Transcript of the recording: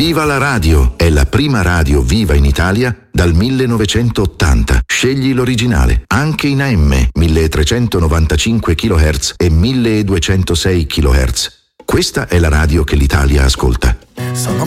Viva la radio! È la prima radio viva in Italia dal 1980. Scegli l'originale, anche in AM, 1395 kHz e 1206 kHz. Questa è la radio che l'Italia ascolta. Sono